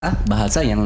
bahasa yang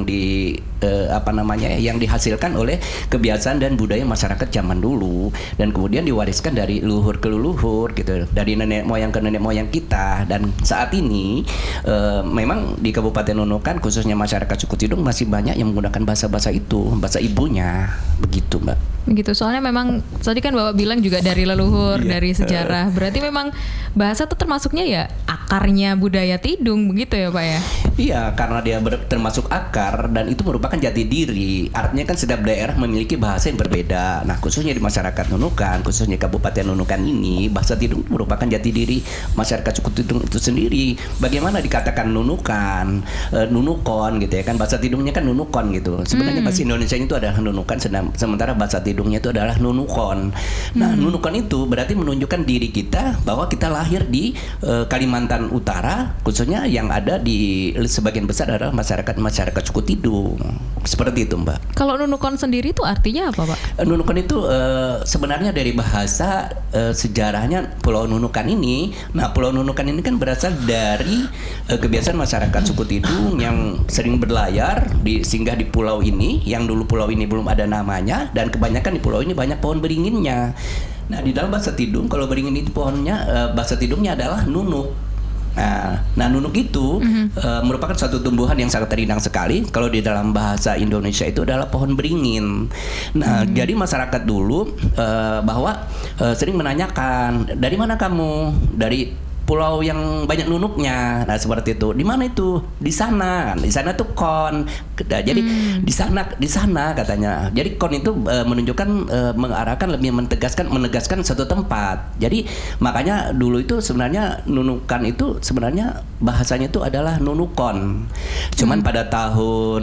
yang dihasilkan oleh kebiasaan dan budaya masyarakat zaman dulu dan kemudian diwariskan dari leluhur ke leluhur gitu, dari nenek moyang ke nenek moyang kita. Dan saat ini memang di Kabupaten Nunukan khususnya masyarakat suku Tidung masih banyak yang menggunakan bahasa-bahasa itu, bahasa ibunya, begitu Mbak. Begitu, soalnya memang tadi kan Bapak bilang juga dari leluhur, dari sejarah. Berarti memang bahasa itu termasuknya ya akarnya budaya Tidung begitu ya Pak ya? Iya, karena dia termasuk akar dan itu merupakan jati diri. Artinya kan setiap daerah memiliki bahasa yang berbeda. Nah, khususnya di masyarakat Nunukan, khususnya Kabupaten Nunukan ini, bahasa Tidung merupakan jati diri masyarakat suku Tidung itu sendiri. Bagaimana dikatakan Nunukan, Nunukon gitu ya kan? Bahasa Tidungnya kan Nunukon gitu. Sebenarnya bahasa Indonesia itu adalah Nunukan, sementara bahasa Tidungnya itu adalah Nunukon. Nah, Nunukon itu berarti menunjukkan diri kita bahwa kita lahir di Kalimantan Utara, khususnya yang ada di sebagian besar adalah masyarakat suku Tidung. Seperti itu Mbak. Kalau Nunukon sendiri itu artinya apa Pak? Nunukon itu sebenarnya dari bahasa sejarahnya Pulau Nunukan ini. Nah, Pulau Nunukan ini kan berasal dari kebiasaan masyarakat suku Tidung yang sering berlayar singgah di pulau ini, yang dulu pulau ini belum ada namanya, dan kebanyakan di pulau ini banyak pohon beringinnya. Nah, di dalam bahasa Tidung kalau beringin itu pohonnya, bahasa Tidungnya adalah nunuk. Nah, nunuk itu merupakan suatu tumbuhan yang sangat rindang sekali. Kalau di dalam bahasa Indonesia itu adalah pohon beringin. Nah, jadi masyarakat dulu bahwa sering menanyakan, dari mana kamu? Dari pulau yang banyak nunuknya. Nah, seperti itu. Di mana itu? Di sana. Di sana tuh kon. Nah, jadi di sana katanya. Jadi kon itu menunjukkan mengarahkan, lebih menegaskan satu tempat. Jadi makanya dulu itu sebenarnya Nunukan itu sebenarnya bahasanya itu adalah Nunukon. Cuman pada tahun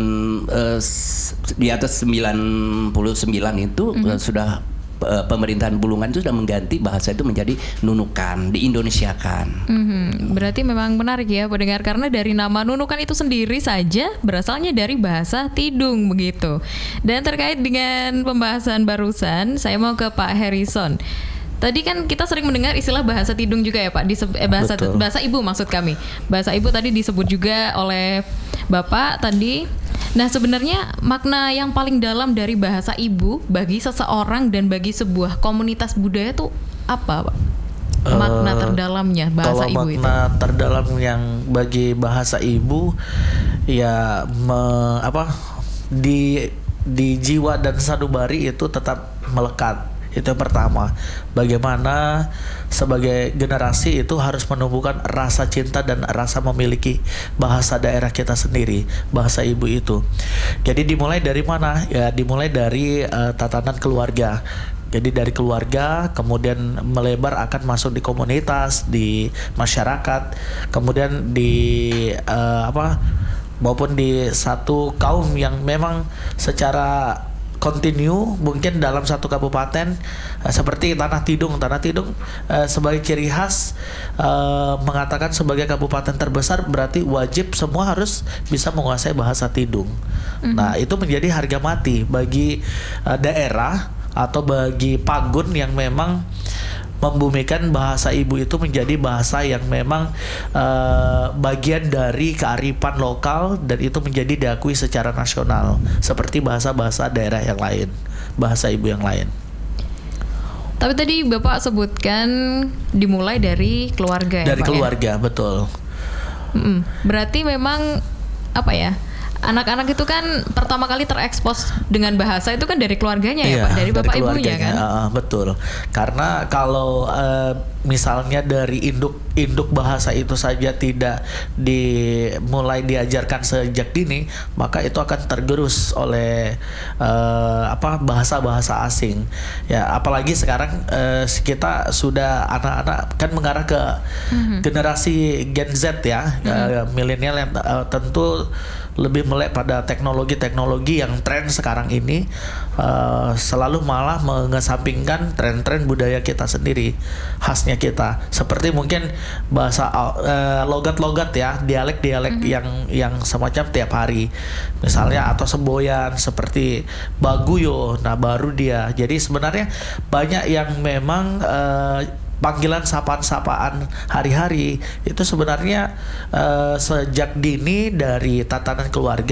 di atas 99 itu sudah pemerintahan Bulungan itu sudah mengganti bahasa itu menjadi Nunukan, diindonesiakan. Berarti memang menarik ya pendengar, karena dari nama Nunukan itu sendiri saja berasalnya dari bahasa Tidung begitu. Dan terkait dengan pembahasan barusan, saya mau ke Pak Harrison. Tadi kan kita sering mendengar istilah bahasa Tidung juga ya Pak, bahasa ibu maksud kami. Bahasa ibu tadi disebut juga oleh Bapak tadi. Nah, sebenarnya makna yang paling dalam dari bahasa ibu bagi seseorang dan bagi sebuah komunitas budaya itu apa Pak? Makna terdalamnya bahasa ibu itu. Makna terdalam yang bagi bahasa ibu ya di jiwa dan sanubari itu tetap melekat. Itu yang pertama. Bagaimana sebagai generasi itu harus menumbuhkan rasa cinta dan rasa memiliki bahasa daerah kita sendiri, bahasa ibu itu. Jadi dimulai dari mana? Ya dimulai dari tatanan keluarga. Jadi dari keluarga kemudian melebar akan masuk di komunitas, di masyarakat, kemudian di maupun di satu kaum yang memang secara kontinu mungkin dalam satu kabupaten seperti Tanah Tidung sebagai ciri khas mengatakan sebagai kabupaten terbesar berarti wajib semua harus bisa menguasai bahasa Tidung. Nah, itu menjadi harga mati bagi daerah atau bagi Pagun yang memang membumikan bahasa ibu itu menjadi bahasa yang memang bagian dari kearifan lokal dan itu menjadi diakui secara nasional seperti bahasa-bahasa daerah yang lain, bahasa ibu yang lain. Tapi tadi Bapak sebutkan dimulai dari keluarga ya Pak? Dari keluarga, betul. Berarti memang apa ya? Anak-anak itu kan pertama kali terekspos dengan bahasa itu kan dari keluarganya ya Pak, dari bapak ibunya kan? Betul. Karena kalau misalnya dari induk bahasa itu saja tidak dimulai diajarkan sejak dini, maka itu akan tergerus oleh bahasa-bahasa asing. Ya, apalagi sekarang kita sudah anak-anak kan mengarah ke generasi Gen Z ya, milenial yang tentu lebih melek pada teknologi-teknologi yang tren sekarang ini, selalu malah mengesampingkan tren-tren budaya kita sendiri, khasnya kita. Seperti mungkin bahasa logat-logat ya, dialek-dialek yang semacam tiap hari. Misalnya atau semboyan seperti Baguyo, nah baru dia. Jadi sebenarnya banyak yang memang panggilan sapaan-sapaan hari-hari itu sebenarnya sejak dini dari tatanan keluarga